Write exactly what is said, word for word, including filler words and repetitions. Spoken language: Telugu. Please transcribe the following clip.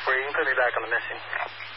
for you. You can put me back on the missing.